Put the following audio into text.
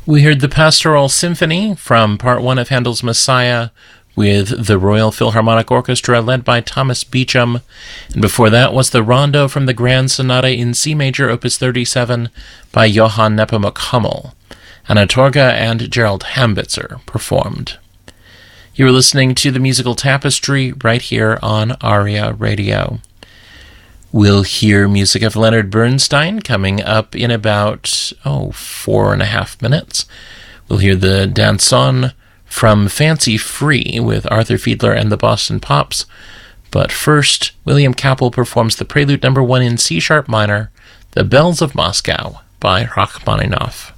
We heard the Pastoral Symphony from Part 1 of Handel's Messiah with the Royal Philharmonic Orchestra led by Thomas Beecham. And before that was the Rondo from the Grand Sonata in C Major, Opus 37 by Johann Nepomuk Hummel. Anna Torga and Gerald Hambitzer performed. You were listening to the Musical Tapestry right here on ARIA Radio. We'll hear music of Leonard Bernstein coming up in about, 4.5 minutes. We'll hear the Danson from Fancy Free with Arthur Fiedler and the Boston Pops. But first, William Kappel performs the Prelude No. 1 in C-sharp minor, The Bells of Moscow by Rachmaninoff.